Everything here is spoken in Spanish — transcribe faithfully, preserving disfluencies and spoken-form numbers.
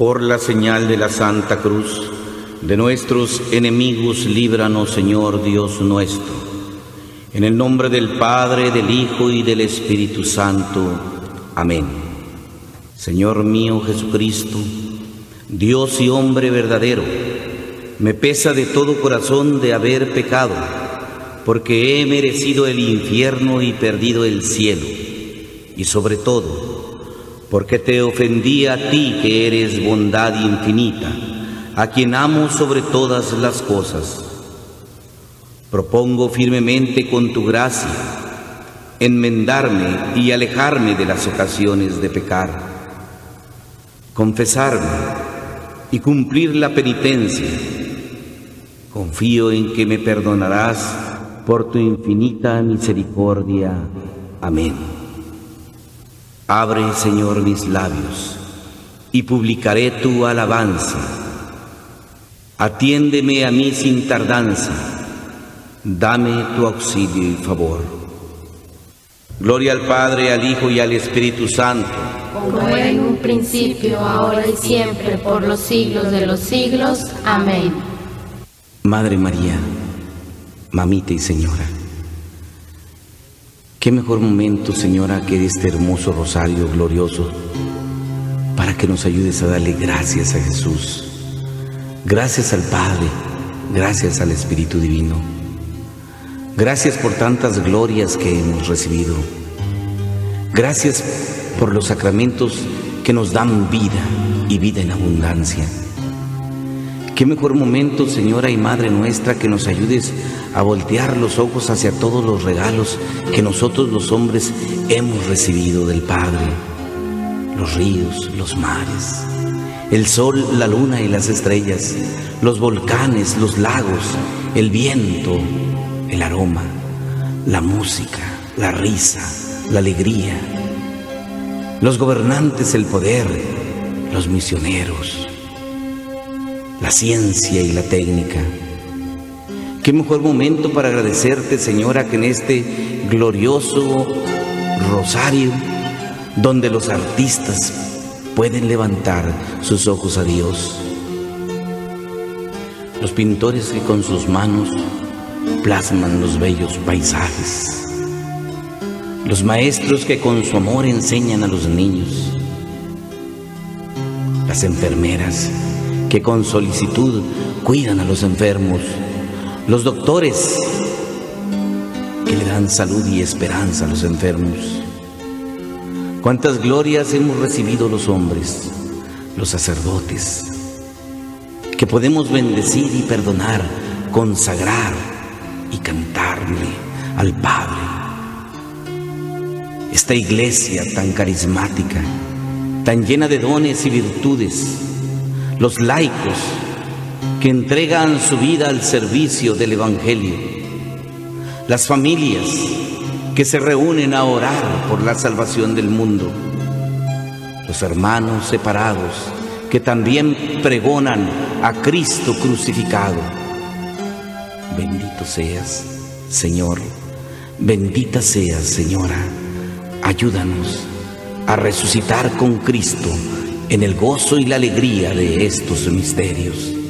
Por la señal de la Santa Cruz, de nuestros enemigos, líbranos, Señor Dios nuestro. En el nombre del Padre, del Hijo y del Espíritu Santo. Amén. Señor mío Jesucristo, Dios y hombre verdadero, me pesa de todo corazón de haber pecado, porque he merecido el infierno y perdido el cielo, y sobre todo, porque te ofendí a ti que eres bondad infinita, a quien amo sobre todas las cosas. Propongo firmemente con tu gracia enmendarme y alejarme de las ocasiones de pecar, confesarme y cumplir la penitencia. Confío en que me perdonarás por tu infinita misericordia. Amén. Abre, Señor, mis labios, y publicaré tu alabanza. Atiéndeme a mí sin tardanza, dame tu auxilio y favor. Gloria al Padre, al Hijo y al Espíritu Santo, como era en un principio, ahora y siempre, por los siglos de los siglos. Amén. Madre María, mamita y Señora, qué mejor momento, Señora, que este hermoso rosario glorioso para que nos ayudes a darle gracias a Jesús, gracias al Padre, gracias al Espíritu Divino, gracias por tantas glorias que hemos recibido, gracias por los sacramentos que nos dan vida y vida en abundancia. Qué mejor momento, Señora y Madre nuestra, que nos ayudes a voltear los ojos hacia todos los regalos que nosotros los hombres hemos recibido del Padre. Los ríos, los mares, el sol, la luna y las estrellas, los volcanes, los lagos, el viento, el aroma, la música, la risa, la alegría, los gobernantes, el poder, los misioneros, la ciencia y la técnica. Qué mejor momento para agradecerte, Señora, que en este glorioso rosario, donde los artistas pueden levantar sus ojos a Dios, los pintores que con sus manos plasman los bellos paisajes, los maestros que con su amor enseñan a los niños, las enfermeras que con solicitud cuidan a los enfermos, los doctores que le dan salud y esperanza a los enfermos. Cuántas glorias hemos recibido los hombres, los sacerdotes, que podemos bendecir y perdonar, consagrar y cantarle al Padre. Esta iglesia tan carismática, tan llena de dones y virtudes, los laicos que entregan su vida al servicio del Evangelio, las familias que se reúnen a orar por la salvación del mundo, los hermanos separados que también pregonan a Cristo crucificado. Bendito seas, Señor, bendita seas, Señora. Ayúdanos a resucitar con Cristo en el gozo y la alegría de estos misterios.